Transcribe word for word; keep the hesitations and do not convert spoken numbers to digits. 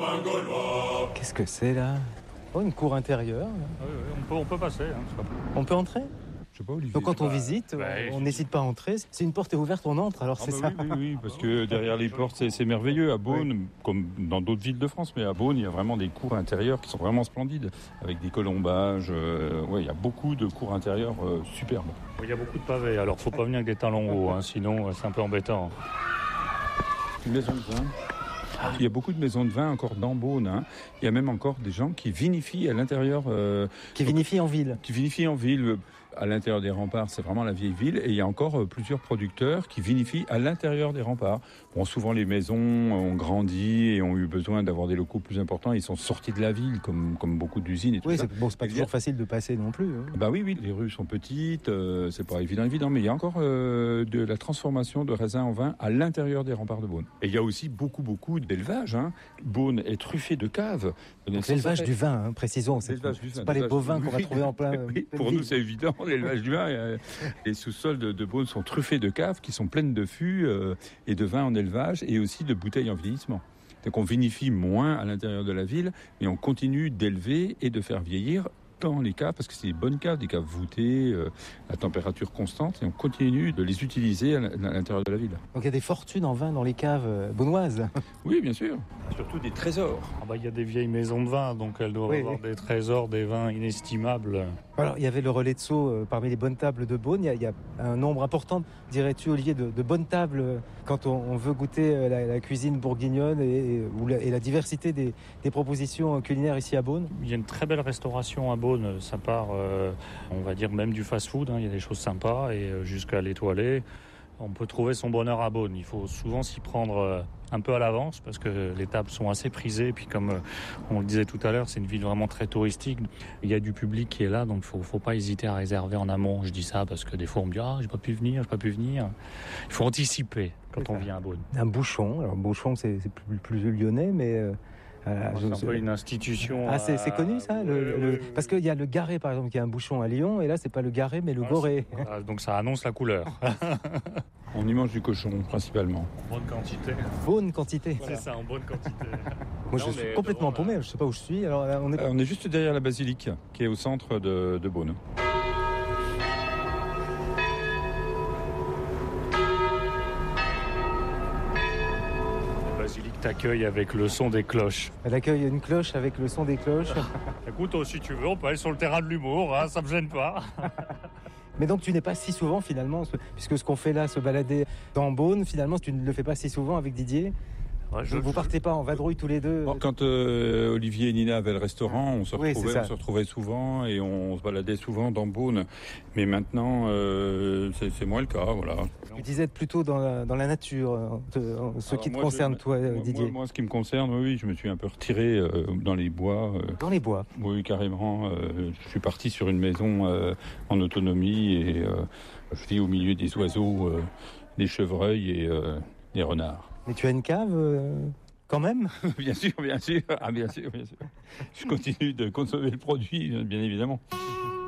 vin gaulois. Qu'est-ce que c'est là? Oh, une cour intérieure. Ah oui, oui, on peut, on peut passer. Hein, on peut entrer? Je sais pas, Olivier. Donc quand on bah, visite, bah, on n'hésite pas à entrer. Si une porte est ouverte, on entre. Alors ah c'est bah ça. Oui, oui, oui, parce que derrière les portes, c'est, c'est merveilleux. À Beaune, oui. Comme dans d'autres villes de France, mais à Beaune, il y a vraiment des cours intérieures qui sont vraiment splendides, avec des colombages. Euh, ouais, il y a beaucoup de cours intérieures euh, superbes. Il y a beaucoup de pavés. Alors, faut pas venir avec des talons hauts, hein, sinon c'est un peu embêtant. Une maison de vin. Il y a beaucoup de maisons de vin encore dans Beaune. Hein. Il y a même encore des gens qui vinifient à l'intérieur. Euh, qui vinifient en ville. Qui vinifient en ville. À l'intérieur des remparts, c'est vraiment la vieille ville. Et il y a encore euh, plusieurs producteurs qui vinifient à l'intérieur des remparts. Bon, souvent les maisons ont grandi et ont eu besoin d'avoir des locaux plus importants. Ils sont sortis de la ville, comme, comme beaucoup d'usines et tout oui, ça. C'est, bon, c'est pas toujours facile de passer non plus. Hein. Bah oui, oui, les rues sont petites, euh, c'est pas évident, évident, mais il y a encore euh, de la transformation de raisins en vin à l'intérieur des remparts de Beaune. Et il y a aussi beaucoup, beaucoup d'élevage. Hein. Beaune est truffé de caves. Donc l'élevage du vin, hein, précisons. C'est, l'élevage c'est du vin, pas les bovins oui, qu'on va trouver en plein. Oui, pour ville. nous, c'est évident. L'élevage du vin, euh, les sous-sols de, de Beaune sont truffés de caves qui sont pleines de fûts euh, et de vin en élevage et aussi de bouteilles en vieillissement. Donc on vinifie moins à l'intérieur de la ville, mais on continue d'élever et de faire vieillir dans les caves, parce que c'est des bonnes caves, des caves voûtées, euh, à température constante, et on continue de les utiliser à l'intérieur de la ville. Donc il y a des fortunes en vin dans les caves euh, beaunoises. Oui, bien sûr. Surtout des trésors. Ah bah, il y a des vieilles maisons de vin, donc elles doivent oui, avoir oui. des trésors, des vins inestimables. Alors il y avait le relais de Sceaux euh, parmi les bonnes tables de Beaune. Il y a, il y a un nombre important, dirais-tu Olivier, de, de bonnes tables euh, quand on, on veut goûter euh, la, la cuisine bourguignonne et, et, ou la, et la diversité des, des propositions culinaires ici à Beaune. Il y a une très belle restauration à Beaune. Ça part, euh, on va dire, même du fast-food. Hein. Il y a des choses sympas et euh, jusqu'à l'étoilé. On peut trouver son bonheur à Beaune. Il faut souvent s'y prendre euh, un peu à l'avance parce que les tables sont assez prisées. Et puis comme euh, on le disait tout à l'heure, c'est une ville vraiment très touristique. Il y a du public qui est là, donc il faut, faut pas hésiter à réserver en amont. Je dis ça parce que des fois on me dit « Ah, j'ai pas pu venir, j'ai pas pu venir ». Il faut anticiper quand on vient à Beaune. Un bouchon. Alors bouchon, c'est, c'est plus, plus lyonnais, mais... Euh... Voilà, c'est je... un peu une institution. Ah, c'est, c'est connu ça le, oui, le... oui, oui. Parce qu'il y a le Garé, par exemple, qui a un bouchon à Lyon, et là, c'est pas le Garé, mais le ah, Goré. Ah, donc ça annonce la couleur. On y mange du cochon, principalement. En bonne quantité. Bonne quantité. Voilà. C'est ça, en bonne quantité. Moi, je suis complètement paumé, je sais pas où je suis. Alors, là, on, est... Euh, on est juste derrière la basilique, qui est au centre de, de Beaune. T'accueille avec le son des cloches. Elle accueille une cloche avec le son des cloches. Écoute, si tu veux, on peut aller sur le terrain de l'humour, hein, ça me gêne pas. Mais donc tu n'es pas si souvent finalement, puisque ce qu'on fait là, se balader dans Beaune, finalement tu ne le fais pas si souvent avec Didier. Ouais, je, vous je... partez pas en vadrouille tous les deux. Bon, quand euh, Olivier et Nina avaient le restaurant, on se retrouvait, oui, on se retrouvait souvent et on se baladait souvent dans Beaune. Mais maintenant, euh, c'est, c'est moins le cas, voilà. Tu disais être plutôt dans la, dans la nature, te, ce Alors qui te moi, concerne, je, toi, moi, Didier. Moi, moi, ce qui me concerne, oui, je me suis un peu retiré euh, dans les bois. Euh, dans les bois. Oui, carrément. Euh, je suis parti sur une maison euh, en autonomie et euh, je vis au milieu des oiseaux, euh, des chevreuils et euh, des renards. Mais tu as une cave euh, quand même? Bien sûr, bien sûr. Ah, bien sûr, bien sûr. Je continue de consommer le produit, bien évidemment.